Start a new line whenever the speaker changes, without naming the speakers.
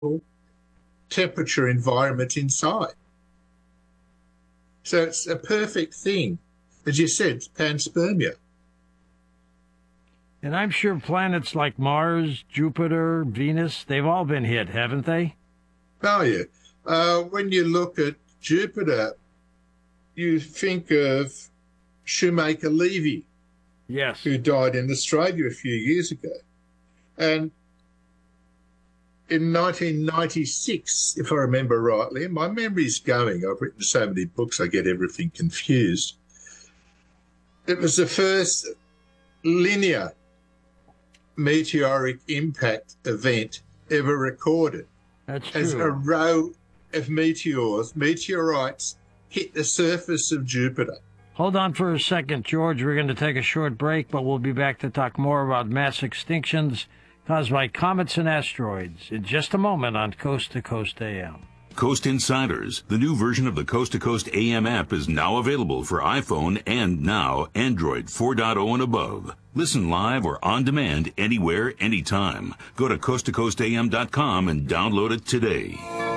temperature environment inside. So it's a perfect thing. As you said, it's panspermia.
And I'm sure planets like Mars, Jupiter, Venus, they've all been hit, haven't they?
Oh, yeah. When you look at Jupiter, you think of Shoemaker Levy,
yes,
who died in Australia a few years ago. And in 1996, if I remember rightly, and my memory's going, I've written so many books, I get everything confused. It was the first linear meteoric impact event ever recorded.
That's true.
As a row of meteorites hit the surface of Jupiter.
Hold on for a second, George. We're going to take a short break, but we'll be back to talk more about mass extinctions caused by comets and asteroids in just a moment on Coast to Coast AM.
Coast Insiders, the new version of the Coast to Coast AM app, is now available for iPhone and now Android 4.0 and above. Listen live or on demand anywhere, anytime. Go to coasttocoastam.com and download it today.